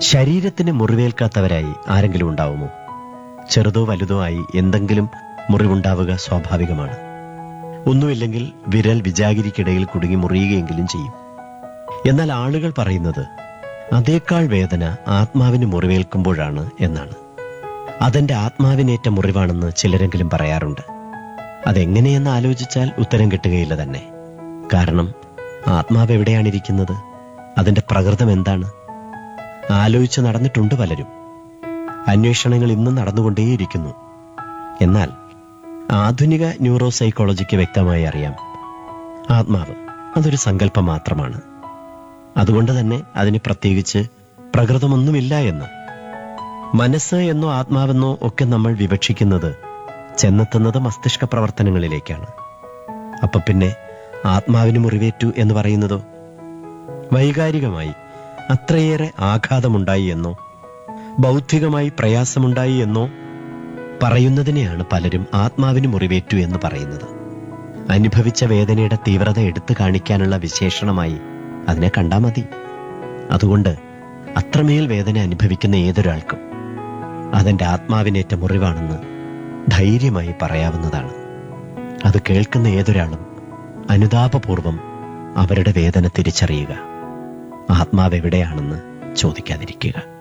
ശരീരത്തിന് മുറിവേൽക്കാത്തവരായി ആരെങ്കിലും ഉണ്ടാവുമോ? ചെറുതോ വലുതോ ആയി എന്തെങ്കിലും മുറിവുണ്ടാവുക സ്വാഭാവികമാണ്. ഒന്നുമില്ലെങ്കിൽ വിരൽ വിജാഗിരിക്കിടയിൽ കുടുങ്ങി മുറിയുകയെങ്കിലും ചെയ്യും. എന്നാൽ ആളുകൾ പറയുന്നത് അതേക്കാൾ വേദന ആത്മാവിന് മുറിവേൽക്കുമ്പോഴാണ് എന്നാണ്. അതെന്റെ ആത്മാവിനേറ്റ മുറിവാണെന്ന് ചിലരെങ്കിലും പറയാറുണ്ട്. അതെങ്ങനെയെന്ന് ആലോചിച്ചാൽ ഉത്തരം കിട്ടുകയില്ല തന്നെ. കാരണം ആത്മാവ് എവിടെയാണിരിക്കുന്നത്? അതിന്റെ പ്രകൃതം എന്താണ്? ആലോചിച്ച് നടന്നിട്ടുണ്ട് പലരും. അന്വേഷണങ്ങൾ ഇന്നും നടന്നുകൊണ്ടേയിരിക്കുന്നു. എന്നാൽ ആധുനിക ന്യൂറോ സൈക്കോളജിക്ക് വ്യക്തമായി അറിയാം, ആത്മാവ് അതൊരു സങ്കല്പം മാത്രമാണ്. അതുകൊണ്ട് തന്നെ അതിന് പ്രത്യേകിച്ച് പ്രകൃതമൊന്നുമില്ല എന്ന്. മനസ്സ് എന്നോ ആത്മാവെന്നോ ഒക്കെ നമ്മൾ വിവക്ഷിക്കുന്നത് ചെന്നെത്തുന്നത് മസ്തിഷ്ക പ്രവർത്തനങ്ങളിലേക്കാണ്. അപ്പൊ പിന്നെ ആത്മാവിന് മുറിവേറ്റു എന്ന് പറയുന്നതോ? വൈകാരികമായി അത്രയേറെ ആഘാതമുണ്ടായി എന്നോ ബൗദ്ധികമായി പ്രയാസമുണ്ടായി എന്നോ പറയുന്നതിനെയാണ് പലരും ആത്മാവിന് മുറിവേറ്റു എന്ന് പറയുന്നത്. അനുഭവിച്ച വേദനയുടെ തീവ്രത എടുത്തു കാണിക്കാനുള്ള വിശേഷണമായി അതിനെ കണ്ടാൽ മതി. അതുകൊണ്ട് അത്രമേൽ വേദന അനുഭവിക്കുന്ന ഏതൊരാൾക്കും അതെന്റെ ആത്മാവിനേറ്റ മുറിവാണെന്ന് ധൈര്യമായി പറയാവുന്നതാണ്. അത് കേൾക്കുന്ന ഏതൊരാളും അനുതാപപൂർവം അവരുടെ വേദന തിരിച്ചറിയുക. ആത്മാവ് എവിടെയാണെന്ന് ചോദിക്കാതിരിക്കുക.